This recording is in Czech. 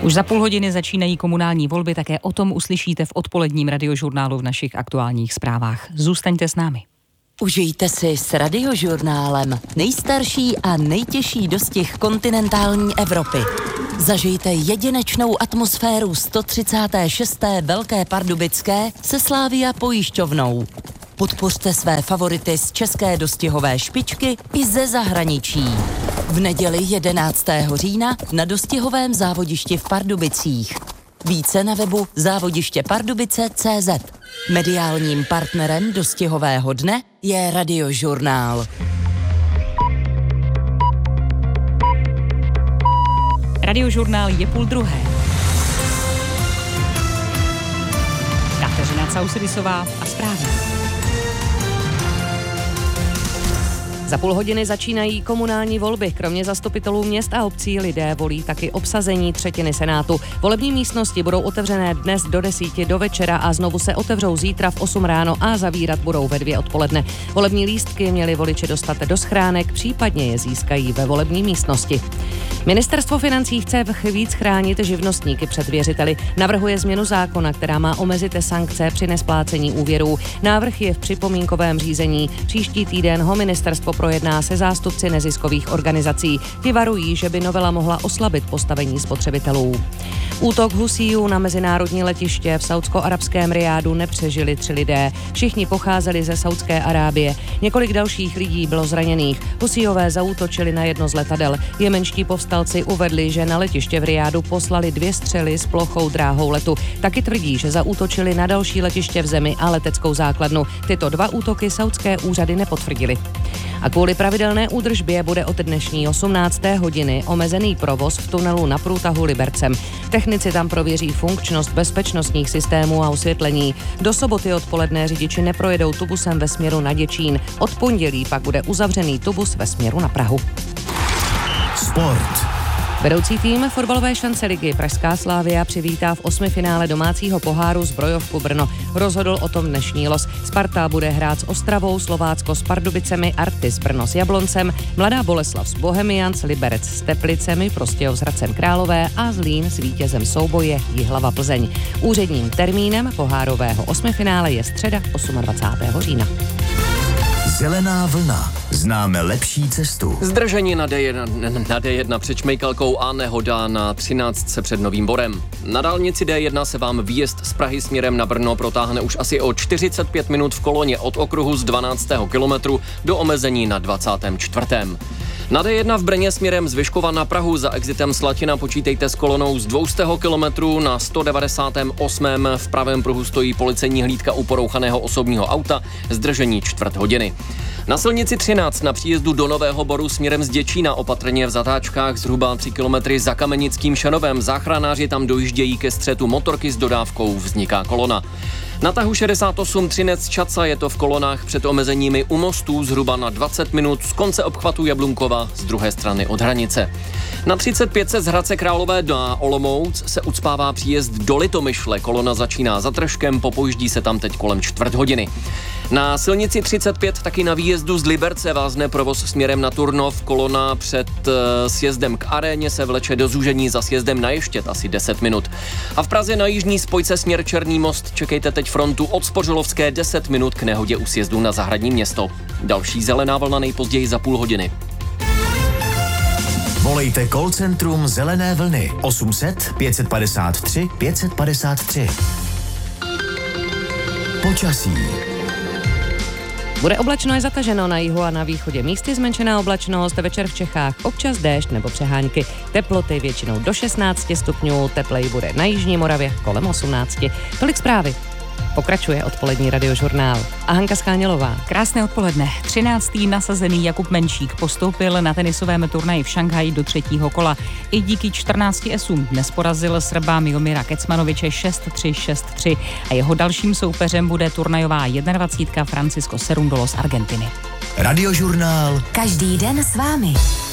Už za půl hodiny začínají komunální volby, také o tom uslyšíte v odpoledním radiožurnálu v našich aktuálních zprávách. Zůstaňte s námi. Užijte si s radiožurnálem nejstarší a nejtěžší dostih kontinentální Evropy. Zažijte jedinečnou atmosféru 136. Velké pardubické se Slavia pojišťovnou. Podpořte své favority z české dostihové špičky i ze zahraničí. V neděli 11. října na dostihovém závodišti v Pardubicích. Více na webu závodištěpardubice.cz. Mediálním partnerem dostihového dne je Radiožurnál. Radiožurnál je 12:30. Kateřina Causidisová a zprávy. Za půl hodiny začínají komunální volby. Kromě zastupitelů měst a obcí lidé volí taky obsazení třetiny Senátu. Volební místnosti budou otevřené dnes do 10 do večera a znovu se otevřou zítra v 8 ráno a zavírat budou ve 2 odpoledne. Volební lístky měli voliči dostat do schránek, případně je získají ve volební místnosti. Ministerstvo financí chce víc chránit živnostníky před věřiteli. Navrhuje změnu zákona, která má omezit sankce při nesplácení úvěrů. Návrh je v připomínkovém řízení. Příští týden ho ministerstvo projedná se zástupci neziskových organizací. Ti varují, že by novela mohla oslabit postavení spotřebitelů. Útok Husíjů na mezinárodní letiště v saúdsko-arabském Rijádu nepřežili 3 lidé. Všichni pocházeli ze Saúdské Arábie. Několik dalších lidí bylo zraněných. Husíjové zaútočili na jedno z letadel. Jemenští povstalci uvedli, že na letiště v Rijádu poslali 2 střely s plochou dráhou letu. Taky tvrdí, že zaútočili na další letiště v zemi a leteckou základnu. Tyto 2 útoky saúdské úřady nepotvrdily. A kvůli pravidelné údržbě bude od dnešní 18. hodiny omezený provoz v tunelu na průtahu Libercem. Technici tam prověří funkčnost bezpečnostních systémů a osvětlení. Do soboty odpoledne řidiči neprojedou tubusem ve směru na Děčín. Od pondělí pak bude uzavřený tubus ve směru na Prahu. Sport. Vedoucí tým fotbalové šance ligy Pražská Slavia přivítá v 8. finále domácího poháru Zbrojovku Brno. Rozhodl o tom dnešní los. Sparta bude hrát s Ostravou, Slovácko s Pardubicemi, Artis Brno s Jabloncem, Mladá Boleslav s Bohemians, Liberec s Teplicemi, Prostějov s Hradcem Králové a Zlín s vítězem souboje Jihlava Plzeň. Úředním termínem pohárového 8. finále je středa 28. října. Zelená vlna. Známe lepší cestu. Zdržení na D1 před Šmejkalkou a nehoda na 13 před Novým Borem. Na dálnici D1 se vám výjezd z Prahy směrem na Brno protáhne už asi o 45 minut v koloně od okruhu z 12. kilometru do omezení na 24. Na D1 v Brně směrem z Vyškova na Prahu za exitem Slatina počítejte s kolonou z 200 kilometrů na 198. V pravém pruhu stojí policejní hlídka u porouchaného osobního auta, zdržení 1/4 hodiny. Na silnici 13 na příjezdu do Nového Boru směrem z Děčína opatrně v zatáčkách zhruba 3 kilometry za Kamenickým Šanovem. Záchranáři tam dojíždějí ke střetu motorky s dodávkou, vzniká kolona. Na tahu 68 Třinec Čaca je to v kolonách před omezeními u mostů zhruba na 20 minut z konce obchvatu Jablunkova z druhé strany od hranice. Na 35 z Hradce Králové na Olomouc se ucpává příjezd do Litomyšle. Kolona začíná za Tržkem, popojíždí se tam teď kolem 1/4 hodiny. Na silnici 35 taky na výjezdu z Liberce vázne provoz směrem na Turnov. Kolona před sjezdem k aréně se vleče do zúžení za sjezdem na Ještěd asi 10 minut. A v Praze na jižní spojce směr Černý most čekejte teď frontu od Spořilovské 10 minut k nehodě u sjezdu na Zahradní Město. Další zelená vlna nejpozději za půl hodiny. Volejte call centrum Zelené vlny 800 553 553. Počasí. Bude oblačno i zataženo na jihu a na východě. Místy zmenšená oblačnost, večer v Čechách občas déšť nebo přehánky. Teploty většinou do 16 stupňů, teplej bude na jižní Moravě kolem 18. Tolik zprávy. Pokračuje odpolední radiožurnál. A Hanka Schánělová. Krásné odpoledne. 13. nasazený Jakub Menšík postoupil na tenisovém turnaji v Šanghaji do 3. kola. I díky 14 esům dnes porazil Srba Miomira Kecmanoviče 6-3, 6-3 a jeho dalším soupeřem bude turnajová 21. Francisco Cerundolo z Argentiny. Radiožurnál. Každý den s vámi.